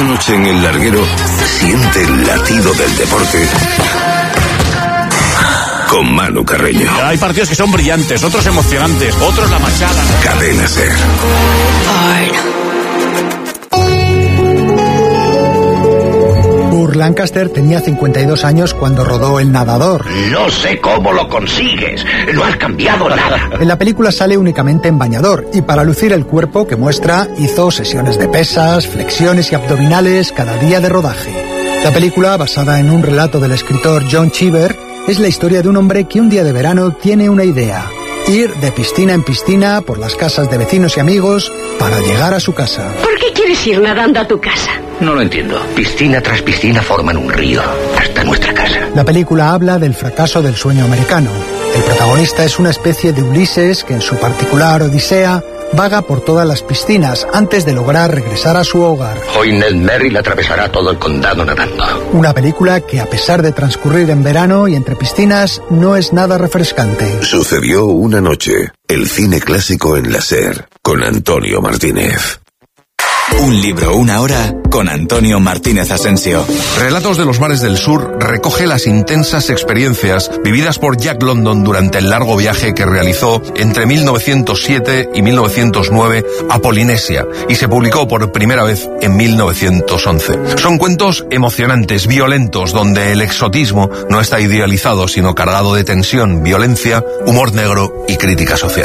Una noche en el larguero, siente el latido del deporte con Manu Carreño. Hay partidos que son brillantes, otros emocionantes, otros la machada. Cadena SER. Burt Lancaster tenía 52 años cuando rodó El Nadador. No sé cómo lo consigues, no has cambiado nada. En la película sale únicamente en bañador y para lucir el cuerpo que muestra hizo sesiones de pesas, flexiones y abdominales cada día de rodaje. La película, basada en un relato del escritor John Cheever, es la historia de un hombre que un día de verano tiene una idea: ir de piscina en piscina por las casas de vecinos y amigos para llegar a su casa. ¿Por qué quieres ir nadando a tu casa? No lo entiendo. Piscina tras piscina forman un río hasta nuestra casa. La película habla del fracaso del sueño americano. El protagonista es una especie de Ulises que en su particular odisea vaga por todas las piscinas antes de lograr regresar a su hogar. Hoy Ned Merrill atravesará todo el condado nadando. Una película que, a pesar de transcurrir en verano y entre piscinas, no es nada refrescante. Sucedió una noche. El cine clásico en la SER, con Antonio Martínez. Un libro, una hora, con Antonio Martínez Asensio. Relatos de los mares del sur recoge las intensas experiencias vividas por Jack London durante el largo viaje que realizó entre 1907 y 1909 a Polinesia y se publicó por primera vez en 1911. Son cuentos emocionantes, violentos, donde el exotismo no está idealizado, sino cargado de tensión, violencia, humor negro y crítica social.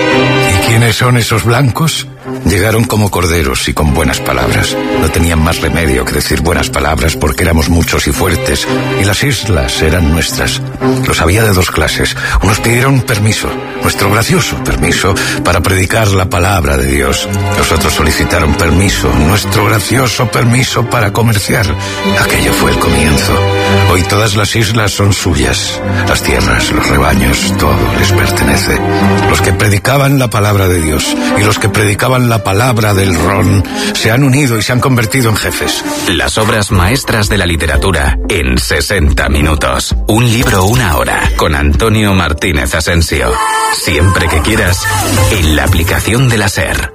¿Y quiénes son esos blancos? Llegaron como corderos y con buenas palabras. No tenían más remedio que decir buenas palabras porque éramos muchos y fuertes, y las islas eran nuestras. Los había de dos clases. Unos pidieron permiso, nuestro gracioso permiso, para predicar la palabra de Dios. Los otros solicitaron permiso, nuestro gracioso permiso para comerciar. Aquello fue el comienzo. Hoy todas las islas son suyas. Las tierras, los rebaños, todo les pertenece. Los que predicaban la palabra de Dios y los que predicaban la palabra del ron se han unido y se han convertido en jefes. Las obras maestras de la literatura en 60 minutos. Un libro, una hora, con Antonio Martínez Asensio. Siempre que quieras, en la aplicación de la SER.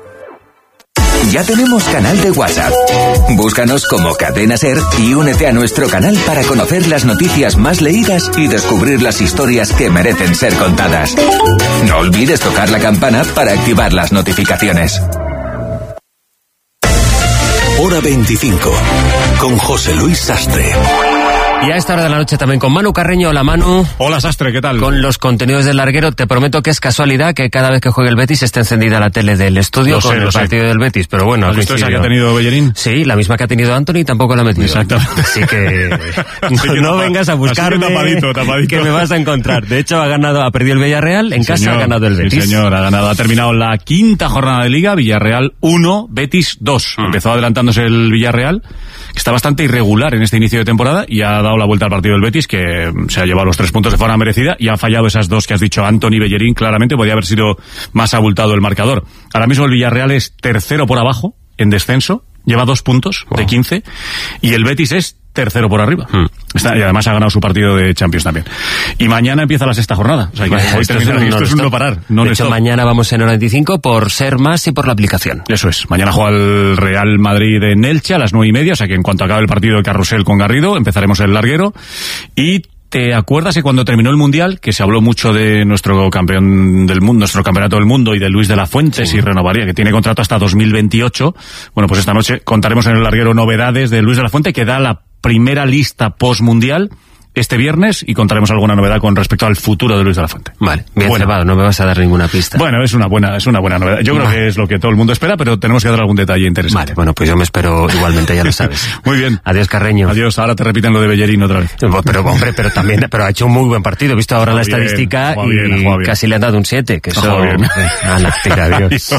Ya tenemos canal de WhatsApp. Búscanos como Cadena SER y únete a nuestro canal para conocer las noticias más leídas y descubrir las historias que merecen ser contadas. No olvides tocar la campana para activar las notificaciones. Hora 25, con José Luis Sastre. Y a esta hora de la noche también con Manu Carreño. Hola, Manu. Hola, Sastre, ¿qué tal? Con los contenidos del larguero. Te prometo que es casualidad que cada vez que juegue el Betis esté encendida la tele del estudio con el partido del Betis, pero bueno. ¿Has visto esa que ha tenido Bellerín? Sí, la misma que ha tenido Anthony, tampoco la ha metido. Exactamente. Así que no vengas a buscarme, tapadito. Que me vas a encontrar. De hecho, ha perdido el Villarreal, en casa ha ganado el Betis. Sí, señor, ha terminado la quinta jornada de Liga, Villarreal 1, Betis 2. Empezó adelantándose el Villarreal, que está bastante irregular en este inicio de temporada, y ha dado la vuelta al partido del Betis, que se ha llevado los 3 puntos de forma merecida y ha fallado esas dos que has dicho, Anthony, Bellerín. Claramente podía haber sido más abultado el marcador. Ahora mismo el Villarreal es tercero por abajo en descenso, lleva 2 puntos de 15, y el Betis es tercero por arriba. Y además ha ganado su partido de Champions también. Y mañana empieza la 6ª jornada. O sea, que esto es un no parar. De hecho, mañana vamos en hora 25 por ser más y por la aplicación. Eso es. Mañana juega el Real Madrid en Elche a las 9:30. O sea que en cuanto acabe el partido de Carrusel con Garrido, empezaremos el larguero. Y ¿te acuerdas que cuando terminó el Mundial, que se habló mucho de nuestro campeón del mundo, nuestro campeonato del mundo y de Luis de la Fuente, si renovaría, que tiene contrato hasta 2028? Bueno, pues esta noche contaremos en el larguero novedades de Luis de la Fuente, que da la primera lista post-mundial este viernes, y contaremos alguna novedad con respecto al futuro de Luis de la Fuente. Vale, bien cebado, no me vas a dar ninguna pista. Bueno, es una buena novedad. Yo creo que es lo que todo el mundo espera, pero tenemos que dar algún detalle interesante. Vale, bueno, pues yo me espero igualmente, ya lo sabes. Muy bien. Adiós, Carreño. Adiós, ahora te repiten lo de Bellerín otra vez. Pero ha hecho un muy buen partido. He visto ahora la estadística y casi le han dado un 7, que eso... bien. A la tira, adiós.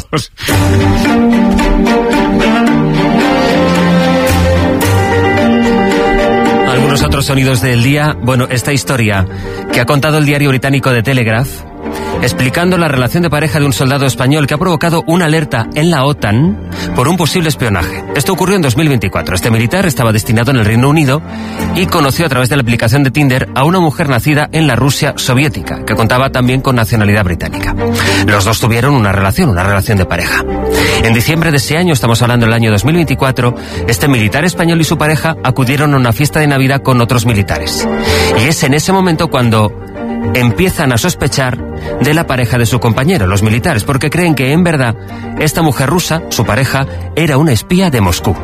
Algunos otros sonidos del día. Bueno, esta historia que ha contado el diario británico The Telegraph explicando la relación de pareja de un soldado español que ha provocado una alerta en la OTAN por un posible espionaje. Esto ocurrió en 2024. Este militar estaba destinado en el Reino Unido y conoció a través de la aplicación de Tinder a una mujer nacida en la Rusia soviética, que contaba también con nacionalidad británica. Los dos tuvieron una relación de pareja. En diciembre de ese año, estamos hablando del año 2024, este militar español y su pareja acudieron a una fiesta de Navidad con otros militares. Y es en ese momento cuando empiezan a sospechar de la pareja de su compañero, los militares, porque creen que en verdad esta mujer rusa, su pareja, era una espía de Moscú.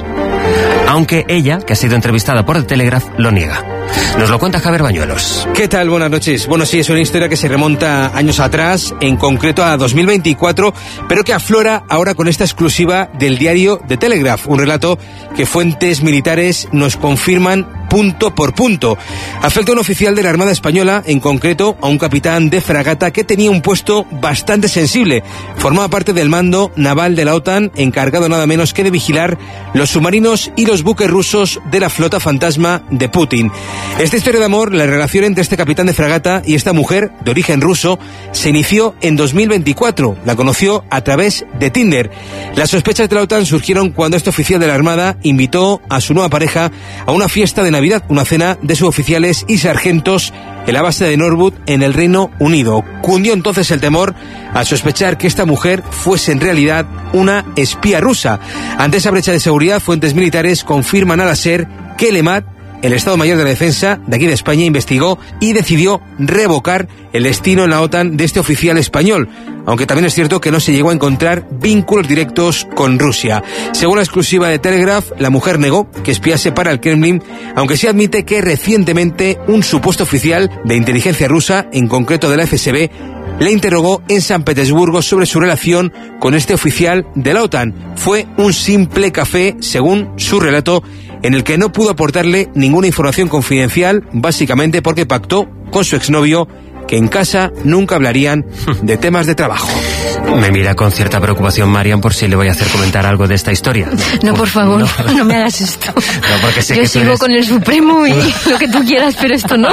Aunque ella, que ha sido entrevistada por The Telegraph, lo niega. Nos lo cuenta Javier Bañuelos. ¿Qué tal? Buenas noches. Bueno, sí, es una historia que se remonta años atrás, en concreto a 2024, pero que aflora ahora con esta exclusiva del diario The Telegraph, un relato que fuentes militares nos confirman punto por punto. Afecta a un oficial de la Armada Española, en concreto a un capitán de fragata que tenía un puesto bastante sensible. Formaba parte del mando naval de la OTAN, encargado nada menos que de vigilar los submarinos y los buques rusos de la flota fantasma de Putin. Esta historia de amor, la relación entre este capitán de fragata y esta mujer de origen ruso, se inició en 2024. La conoció a través de Tinder. Las sospechas de la OTAN surgieron cuando este oficial de la Armada invitó a su nueva pareja a una fiesta de Navidad, una cena de suboficiales y sargentos en la base de Norwood, en el Reino Unido. Cundió entonces el temor al sospechar que esta mujer fuese en realidad una espía rusa. Ante esa brecha de seguridad, fuentes militares confirman a la SER que el EMAD, el Estado Mayor de la Defensa de aquí de España, investigó y decidió revocar el destino en la OTAN de este oficial español, aunque también es cierto que no se llegó a encontrar vínculos directos con Rusia. Según la exclusiva de Telegraph, la mujer negó que espiase para el Kremlin, aunque sí admite que recientemente un supuesto oficial de inteligencia rusa, en concreto de la FSB, le interrogó en San Petersburgo sobre su relación con este oficial de la OTAN. Fue un simple café, según su relato, en el que no pudo aportarle ninguna información confidencial, básicamente porque pactó con su exnovio que en casa nunca hablarían de temas de trabajo. Me mira con cierta preocupación Marian por si le voy a hacer comentar algo de esta historia. No, por favor, no me hagas esto. No, porque sé yo que sigo eres... con el Supremo y lo que tú quieras, pero esto no.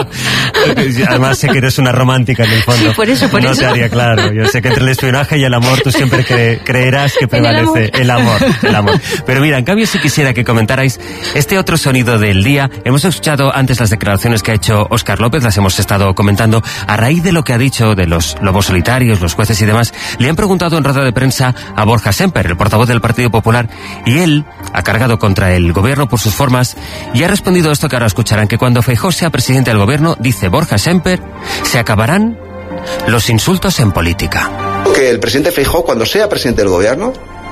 Además sé que eres una romántica en el fondo. Sí, por eso. No te haría claro. Yo sé que entre el espionaje y el amor tú siempre creerás que prevalece el amor. Pero mira, en cambio si quisiera que comentarais este otro sonido del día. Hemos escuchado antes las declaraciones que ha hecho Óscar López, las hemos estado comentando. A raíz de lo que ha dicho de los lobos solitarios, los jueces y demás, le han preguntado en rueda de prensa a Borja Semper, el portavoz del Partido Popular, y él ha cargado contra el gobierno por sus formas y ha respondido esto que ahora escucharán, que cuando Feijóo sea presidente del gobierno, dice Borja Semper, se acabarán los insultos en política. Que el presidente Feijóo, cuando sea presidente del gobierno,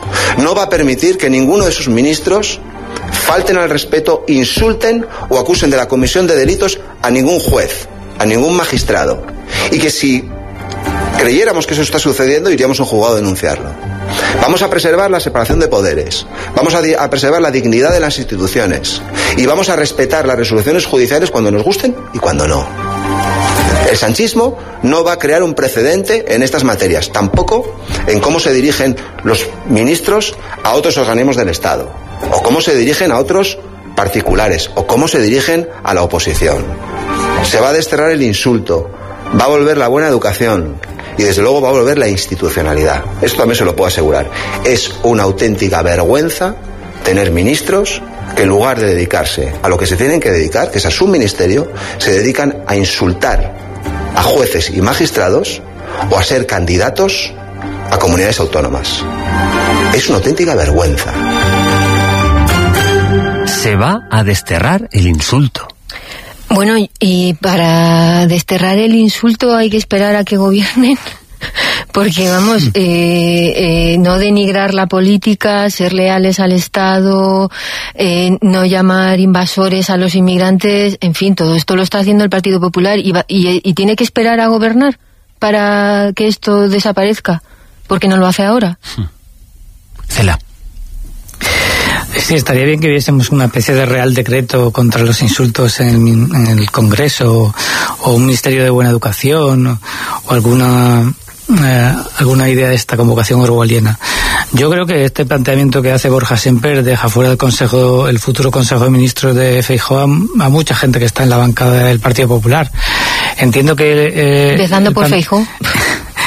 no va a permitir que ninguno de sus ministros falten al respeto, insulten o acusen de la comisión de delitos a ningún juez, a ningún magistrado, y que si creyéramos que eso está sucediendo iríamos a un juzgado a denunciarlo. Vamos a preservar la separación de poderes, vamos a preservar la dignidad de las instituciones y vamos a respetar las resoluciones judiciales cuando nos gusten y cuando no. El sanchismo no va a crear un precedente en estas materias, tampoco en cómo se dirigen los ministros a otros organismos del Estado, o cómo se dirigen a otros particulares, o cómo se dirigen a la oposición. Se va a desterrar el insulto, va a volver la buena educación y desde luego va a volver la institucionalidad. Esto también se lo puedo asegurar. Es una auténtica vergüenza tener ministros que en lugar de dedicarse a lo que se tienen que dedicar, que es a su ministerio, se dedican a insultar a jueces y magistrados o a ser candidatos a comunidades autónomas. Es una auténtica vergüenza. Se va a desterrar el insulto. Bueno, y para desterrar el insulto hay que esperar a que gobiernen, porque vamos, no denigrar la política, ser leales al Estado, no llamar invasores a los inmigrantes, en fin, todo esto lo está haciendo el Partido Popular y tiene que esperar a gobernar para que esto desaparezca, porque no lo hace ahora. Cela. Sí, estaría bien que viésemos una especie de real decreto contra los insultos en el Congreso o un Ministerio de Buena Educación o alguna idea de esta convocación orwelliana. Yo creo que este planteamiento que hace Borja Semper deja fuera el futuro Consejo de Ministros de Feijóo a mucha gente que está en la bancada del Partido Popular. Entiendo que... Empezando por Feijóo.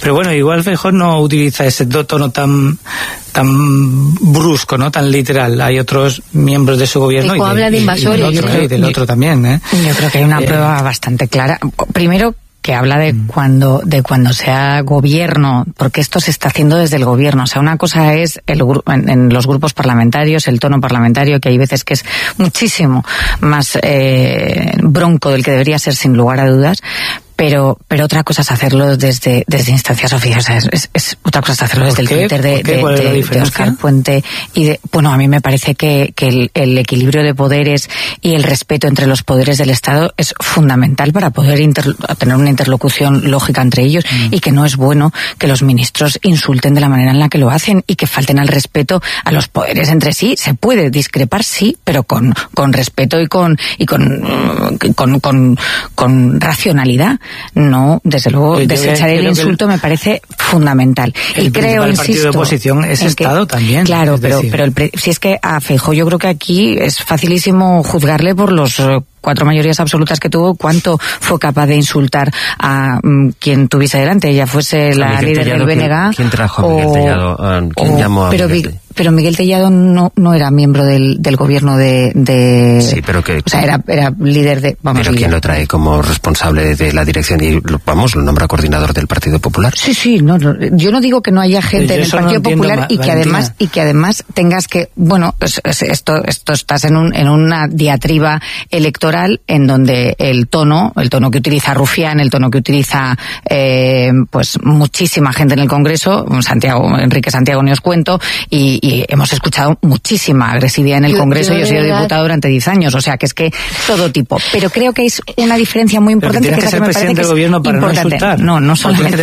Pero bueno, igual Feijóo no utiliza ese tono tan brusco, ¿no? Tan literal. Hay otros miembros de su gobierno Feijóo habla de invasores. Y del otro también, ¿eh? Yo creo que hay una prueba bastante clara. Primero, que habla de cuando sea gobierno, porque esto se está haciendo desde el gobierno. O sea, una cosa es en los grupos parlamentarios, el tono parlamentario, que hay veces que es muchísimo más bronco del que debería ser, sin lugar a dudas. Pero otra cosa es hacerlo desde instancias oficiales. Es otra cosa es hacerlo desde el Twitter de Óscar Puente. Bueno, a mí me parece que el equilibrio de poderes y el respeto entre los poderes del Estado es fundamental para poder tener una interlocución lógica entre ellos, y que no es bueno que los ministros insulten de la manera en la que lo hacen y que falten al respeto a los poderes entre sí. Se puede discrepar, sí, pero con respeto y con racionalidad. No, desde luego, desechar el insulto me parece fundamental. Y creo, insisto, partido de oposición es Estado también. Claro, pero si es que a Feijóo yo creo que aquí es facilísimo juzgarle por los 4 mayorías absolutas que tuvo, cuánto fue capaz de insultar a quien tuviese delante, ella fuese la líder del BNG. ¿Quién trajo a Miguel Tellado? ¿Quién llamó a Miguel? Pero Miguel Tellado no era miembro del gobierno de... Sí, pero que... O sea, era líder de... Pero ¿quién lo trae como responsable de la dirección y, lo nombra coordinador del Partido Popular? Sí, no, yo no digo que no haya gente en el Partido Popular y que además tengas que... Bueno, esto estás en una diatriba electoral en donde el tono que utiliza Rufián, el tono que utiliza pues muchísima gente en el Congreso, Enrique Santiago ni os cuento, y hemos escuchado muchísima agresividad en el Congreso. Yo he sido diputado durante 10 años, o sea que es que todo tipo. Pero creo que es una diferencia muy importante. Pero que ser presidente del gobierno para no insultar. No solamente.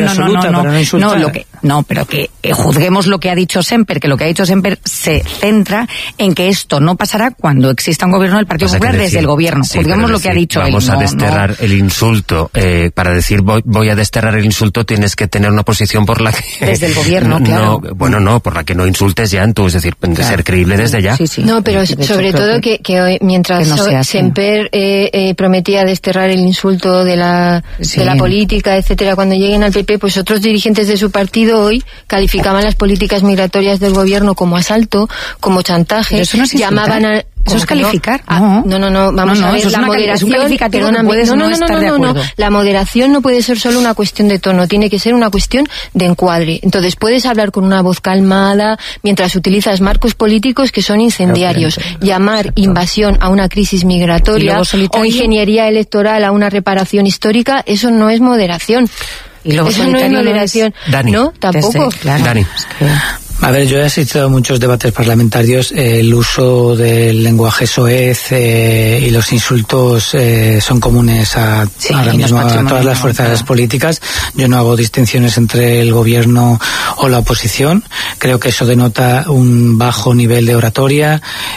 Pero que juzguemos lo que ha dicho Semper, que lo que ha dicho Semper se centra en que esto no pasará cuando exista un gobierno del Partido Popular desde el gobierno. Juzguemos lo que ha dicho él. Vamos a desterrar el insulto. Para decir voy a desterrar el insulto tienes que tener una posición por la que... Desde el gobierno, claro. Por la que no insultes ya, es decir, de ser creíble desde ya. Sí. No, pero sobre todo que hoy, mientras Semper prometía desterrar el insulto de la política, etcétera, cuando lleguen al PP, pues otros dirigentes de su partido hoy calificaban las políticas migratorias del gobierno como asalto, como chantaje. Pero eso no es llamaban a... Eso es calificar. No, vamos a ver, la moderación, perdóname, no, la moderación no puede ser solo una cuestión de tono, tiene que ser una cuestión de encuadre. Entonces puedes hablar con una voz calmada mientras utilizas marcos políticos que son incendiarios. Llamar invasión a una crisis migratoria o ingeniería electoral a una reparación histórica, eso no es moderación. Y luego eso no es moderación. Dani. No, tampoco. Claro. Dani. A ver, yo he asistido a muchos debates parlamentarios. El uso del lenguaje soez y los insultos son comunes ahora mismo a todas las fuerzas políticas. Yo no hago distinciones entre el gobierno o la oposición. Creo que eso denota un bajo nivel de oratoria,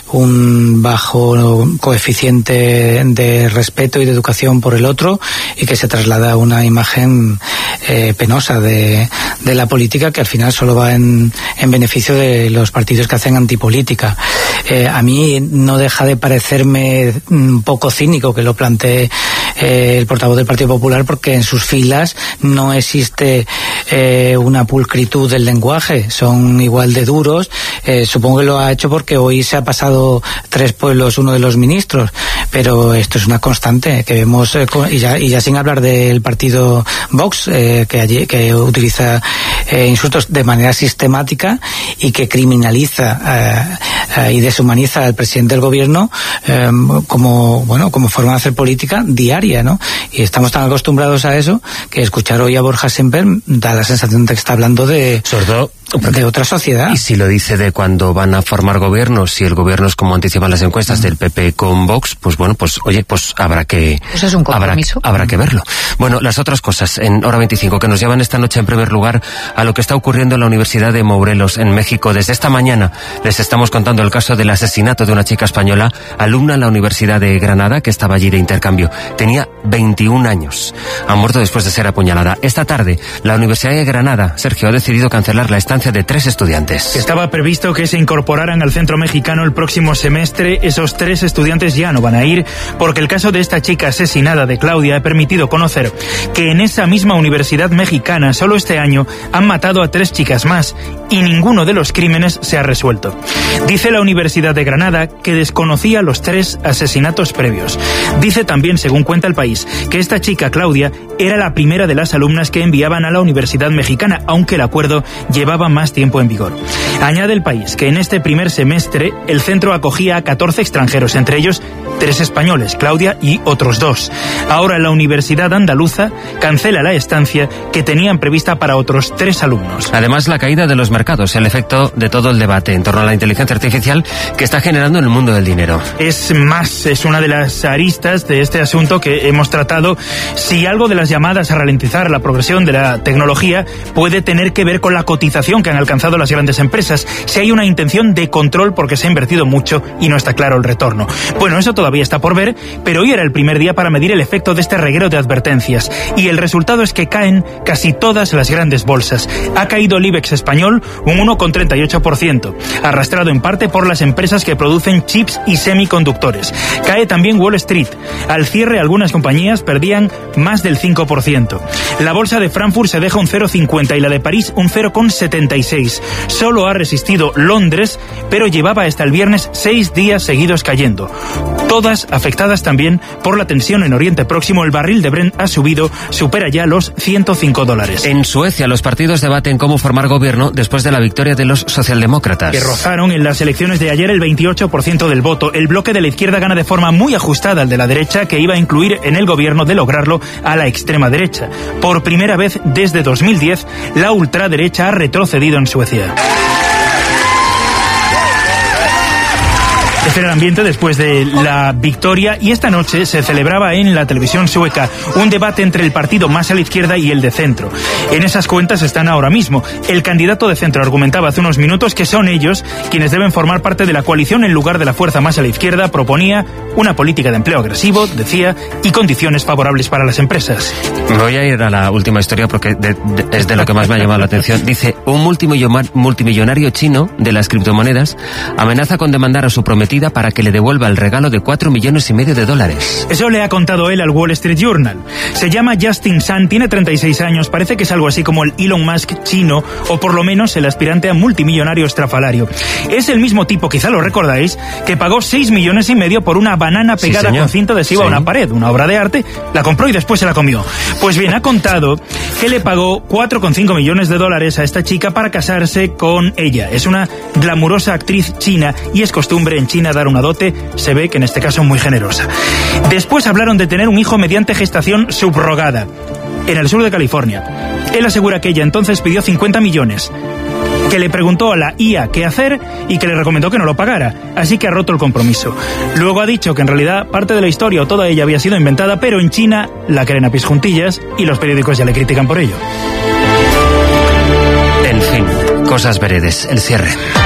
un bajo coeficiente de respeto y de educación por el otro, y que se traslada una imagen penosa de la política, que al final solo va en beneficio de los partidos que hacen antipolítica. A mí no deja de parecerme un poco cínico que lo plantee el portavoz del Partido Popular, porque en sus filas no existe una pulcritud del lenguaje, son igual de duros. Supongo que lo ha hecho porque hoy se ha pasado 3 pueblos uno de los ministros, pero esto es una constante que vemos, y ya sin hablar del partido Vox, que utiliza insultos de manera sistemática y que criminaliza y deshumaniza al presidente del gobierno como forma de hacer política diaria, ¿no? Y estamos tan acostumbrados a eso que escuchar hoy a Borja Semper da la sensación de que está hablando de otra sociedad. Y si lo dice de cuando van a formar gobiernos, si el gobierno es como anticipan las encuestas del PP con Vox, pues bueno, pues oye, pues habrá que... Pues es un compromiso. Habrá que verlo. Bueno, las otras cosas en Hora 25 que nos llevan esta noche en primer lugar a lo que está ocurriendo en la Universidad de Morelos, en México. Desde esta mañana les estamos contando el caso del asesinato de una chica española, alumna en la Universidad de Granada, que estaba allí de intercambio. Tenía 21 años. Ha muerto después de ser apuñalada. Esta tarde, la Universidad de Granada, Sergio, ha decidido cancelar la estancia transferencia de 3 estudiantes. Estaba previsto que se incorporaran al centro mexicano el próximo semestre. Esos 3 estudiantes ya no van a ir porque el caso de esta chica asesinada de Claudia ha permitido conocer que en esa misma universidad mexicana solo este año han matado a 3 chicas más y ninguno de los crímenes se ha resuelto. Dice la Universidad de Granada que desconocía los 3 asesinatos previos. Dice también, según cuenta El País, que esta chica, Claudia, era la primera de las alumnas que enviaban a la Universidad Mexicana, aunque el acuerdo llevaba más tiempo en vigor. Añade El País que en este primer semestre el centro acogía a 14 extranjeros, entre ellos 3 españoles, Claudia y otros 2. Ahora la Universidad Andaluza cancela la estancia que tenían prevista para otros 3 alumnos. Además, la caída de los mercados, el efecto de todo el debate en torno a la inteligencia artificial que está generando en el mundo del dinero. Es una de las aristas de este asunto que hemos tratado. Si algo de las llamadas a ralentizar la progresión de la tecnología puede tener que ver con la cotización que han alcanzado las grandes empresas, si hay una intención de control porque se ha invertido mucho y no está claro el retorno. Bueno, eso todavía está por ver, pero hoy era el primer día para medir el efecto de este reguero de advertencias y el resultado es que caen casi todas las grandes bolsas. Ha caído el IBEX español un 1,38%, arrastrado en parte por las empresas que producen chips y semiconductores. Cae también Wall Street. Al cierre, algunas compañías perdían más del 5%. La bolsa de Frankfurt se deja un 0,50 y la de París un 0,76. Solo ha resistido Londres, pero llevaba hasta el viernes 6 días seguidos cayendo. Todas afectadas también por la tensión en Oriente Próximo. El barril de Brent ha subido, supera ya los $105. En Suecia, los partidos debaten cómo formar gobierno después de la victoria de los socialdemócratas. Que rozaron en las elecciones de ayer el 28% del voto. El bloque de la izquierda gana de forma muy ajustada al de la derecha, que iba a incluir en el gobierno, de lograrlo, a la extrema derecha. Por primera vez desde 2010, la ultraderecha ha retrocedido en Suecia. Este era el ambiente después de la victoria y esta noche se celebraba en la televisión sueca un debate entre el partido más a la izquierda y el de centro. En esas cuentas están ahora mismo. El candidato de centro argumentaba hace unos minutos que son ellos quienes deben formar parte de la coalición en lugar de la fuerza más a la izquierda. Proponía una política de empleo agresivo, decía, y condiciones favorables para las empresas. Voy a ir a la última historia porque es de lo que más me ha llamado la atención. Dice, un multimillonario chino de las criptomonedas amenaza con demandar a su prometida para que le devuelva el regalo de $4,5 millones. Eso le ha contado él al Wall Street Journal. Se llama Justin Sun, tiene 36 años, parece que es algo así como el Elon Musk chino, o por lo menos el aspirante a multimillonario estrafalario. Es el mismo tipo, quizá lo recordáis, que pagó $6,5 millones por una banana pegada con cinta adhesiva a una pared, una obra de arte, la compró y después se la comió. Pues bien, ha contado que le pagó $4,5 millones a esta chica para casarse con ella. Es una glamurosa actriz china y es costumbre en China dar una dote, se ve que en este caso muy generosa. Después hablaron de tener un hijo mediante gestación subrogada en el sur de California. Él asegura que ella entonces pidió 50 millones, que le preguntó a la IA qué hacer y que le recomendó que no lo pagara, así que ha roto el compromiso. Luego ha dicho que en realidad parte de la historia o toda ella había sido inventada, pero en China la creen a pies juntillas y los periódicos ya le critican por ello. En fin, cosas veredes, el cierre.